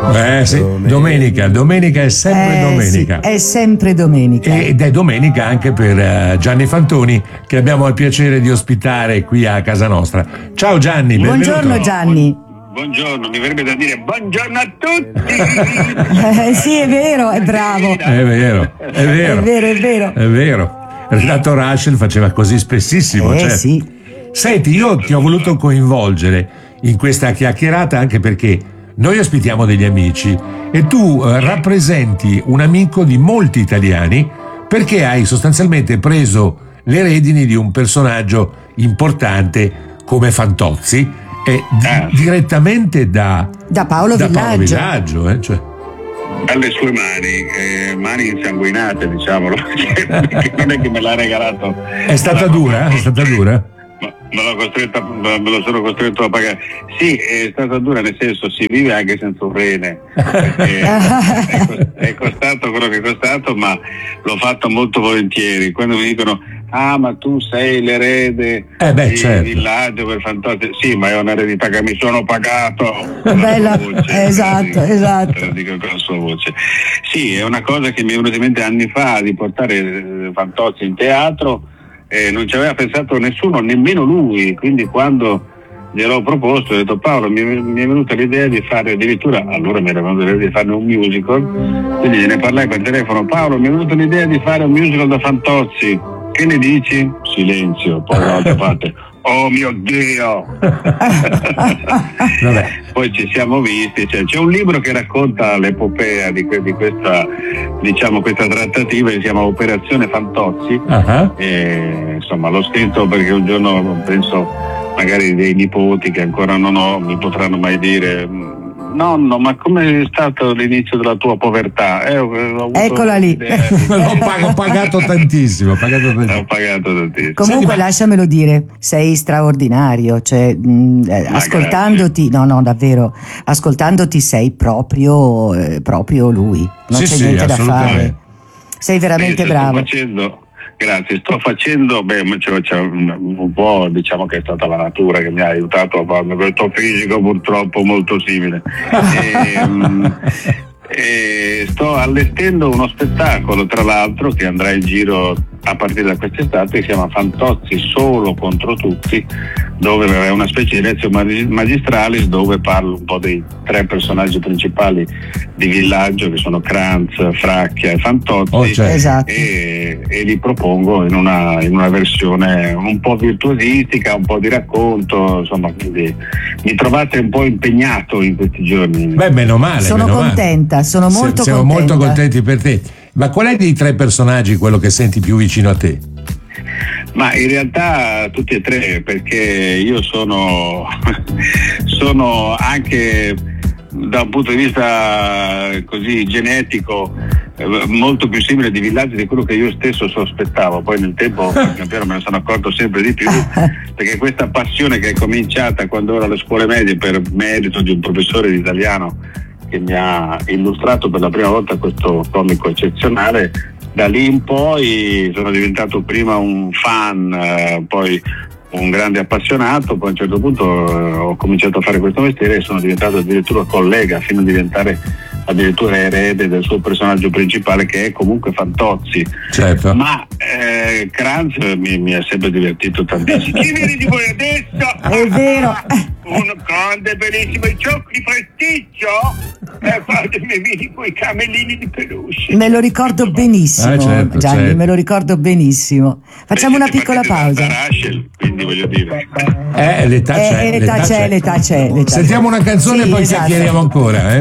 Sì. Domenica è sempre domenica. Sì, è sempre domenica. Ed è domenica anche per Gianni Fantoni, che abbiamo il piacere di ospitare qui a casa nostra. Ciao Gianni, benvenuto. Buongiorno Gianni. Buongiorno, mi verrebbe da dire buongiorno a tutti. Sì, è vero, è bravo. È vero. Renato Rascel faceva così spessissimo. Sì. Senti, io ti ho voluto coinvolgere in questa chiacchierata anche perché noi ospitiamo degli amici e tu rappresenti un amico di molti italiani, perché hai sostanzialmente preso le redini di un personaggio importante come Fantozzi direttamente da Paolo Villaggio. Alle sue mani insanguinate, diciamolo, perché non è che me l'ha regalato. È stata dura? Me lo sono costretto a pagare. Sì, è stata dura, nel senso si vive anche senza un rene, è costato quello che è costato, ma l'ho fatto molto volentieri. Quando mi dicono ma tu sei l'erede di Villaggio per Fantozzi, sì, ma è un'eredità che mi sono pagato. Bella, voce, esatto. Te lo dico con la sua voce. Sì, è una cosa che mi è venuta in mente anni fa, di portare Fantozzi in teatro. Non ci aveva pensato nessuno, nemmeno lui, quindi quando gliel'ho proposto ho detto: Paolo, mi è venuta l'idea di fare, addirittura allora mi era venuta l'idea di farne un musical, quindi gliene parlai per telefono: Paolo, mi è venuta l'idea di fare un musical da Fantozzi, che ne dici? Silenzio, poi dall'altra parte: oh mio Dio. Vabbè. Poi ci siamo visti, c'è un libro che racconta l'epopea di questa, diciamo, questa trattativa, che si chiama Operazione Fantozzi. E, insomma, l'ho scritto perché un giorno penso magari dei nipoti che ancora non ho mi potranno mai dire: nonno, ma come è stato l'inizio della tua povertà? Eccola lì. Ho pagato tantissimo. Ho pagato tantissimo. Comunque lasciamelo dire, sei straordinario, cioè ascoltandoti, no davvero, ascoltandoti sei proprio lui, non c'è niente da fare. Sei veramente bravo. Grazie, sto facendo, c'è un po', diciamo che è stata la natura che mi ha aiutato a farmi questo fisico purtroppo molto simile. Sto allestendo uno spettacolo, tra l'altro, che andrà in giro a partire da quest'estate, che si chiama Fantozzi solo contro tutti, dove è una specie di lezione magistralis dove parlo un po' dei 3 personaggi principali di Villaggio, che sono Kranz, Fracchia e Fantozzi, esatto. e li propongo in una versione un po' virtuosistica, un po' di racconto, insomma, quindi mi trovate un po' impegnato in questi giorni. Meno male. Sono contenta, sono molto siamo contenta. Molto contenti per te. Ma qual è dei 3 personaggi quello che senti più vicino a te? Ma in realtà tutti e 3, perché io sono anche da un punto di vista così genetico molto più simile di Villaggio di quello che io stesso sospettavo. Poi nel tempo pian piano me ne sono accorto sempre di più, perché questa passione che è cominciata quando ero alle scuole medie per merito di un professore di italiano che mi ha illustrato per la prima volta questo comico eccezionale, da lì in poi sono diventato prima un fan, poi un grande appassionato, poi a un certo punto ho cominciato a fare questo mestiere e sono diventato addirittura collega, fino a diventare addirittura erede del suo personaggio principale, che è comunque Fantozzi. Certo. Ma Kranz mi ha sempre divertito tantissimo. Chi viene di voi adesso? È vero. Un grande bellissimo gioco di prestigio, fatemi venire quei camellini di peluche. Me lo ricordo benissimo, certo, Gianni, certo. Me lo ricordo benissimo. Facciamo una piccola pausa. Rascel, quindi voglio dire. L'età c'è. L'età c'è. Sentiamo una canzone e poi esatto. chiacchieriamo ancora,